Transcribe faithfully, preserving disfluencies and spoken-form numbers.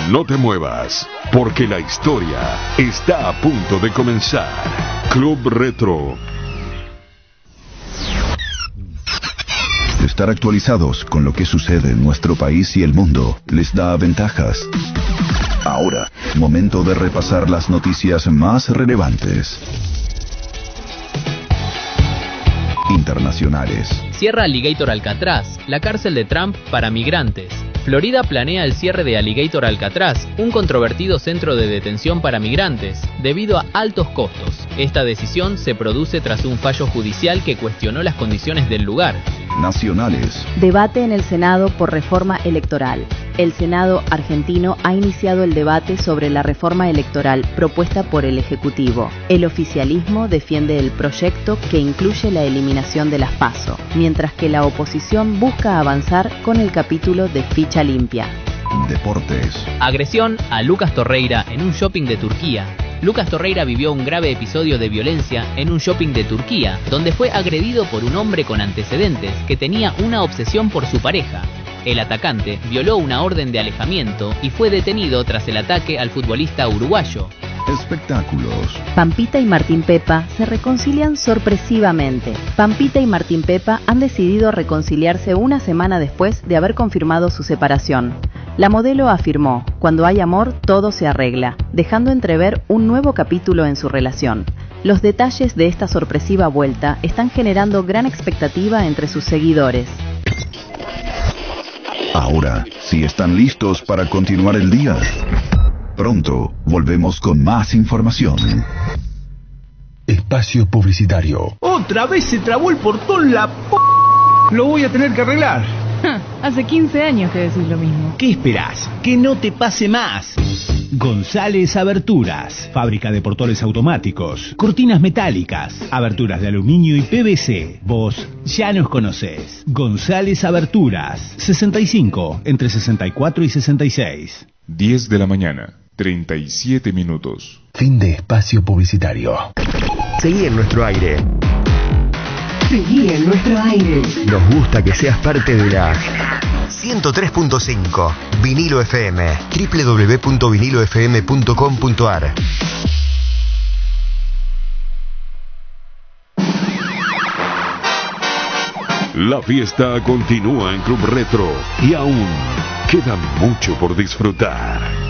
No te muevas, porque la historia está a punto de comenzar. Club Retro. Estar actualizados con lo que sucede en nuestro país y el mundo les da ventajas. Ahora, momento de repasar las noticias más relevantes. Internacionales. Cierra Alligator Alcatraz, la cárcel de Trump para migrantes. Florida planea el cierre de Alligator Alcatraz, un controvertido centro de detención para migrantes, debido a altos costos. Esta decisión se produce tras un fallo judicial que cuestionó las condiciones del lugar. Nacionales. Debate en el Senado por reforma electoral. El Senado argentino ha iniciado el debate sobre la reforma electoral propuesta por el Ejecutivo. El oficialismo defiende el proyecto que incluye la eliminación de las PASO, mientras que la oposición busca avanzar con el capítulo de ficha limpia. Deportes. Agresión a Lucas Torreira en un shopping de Turquía. Lucas Torreira vivió un grave episodio de violencia en un shopping de Turquía, donde fue agredido por un hombre con antecedentes que tenía una obsesión por su pareja. El atacante violó una orden de alejamiento y fue detenido tras el ataque al futbolista uruguayo. Espectáculos. Pampita y Martín Pepa se reconcilian sorpresivamente. Pampita y Martín Pepa han decidido reconciliarse una semana después de haber confirmado su separación. La modelo afirmó: cuando hay amor, todo se arregla, dejando entrever un nuevo capítulo en su relación. Los detalles de esta sorpresiva vuelta están generando gran expectativa entre sus seguidores. Ahora, si están listos para continuar el día, pronto volvemos con más información. Espacio publicitario. Otra vez se trabó el portón, la p... Lo voy a tener que arreglar. Hace quince años que decís lo mismo. ¿Qué esperás? Que no te pase más. González Aberturas, fábrica de portones automáticos, cortinas metálicas, aberturas de aluminio y P V C. Vos ya nos conocés. González Aberturas, sesenta y cinco, entre sesenta y cuatro y sesenta y seis. diez de la mañana, treinta y siete minutos. Fin de espacio publicitario. Seguí en nuestro aire. Seguí en nuestro aire. Nos gusta que seas parte de la ciento tres punto cinco Vinilo F M. doble u doble u doble u punto vinilo f m punto com punto a r. La fiesta continúa en Club Retro y aún queda mucho por disfrutar.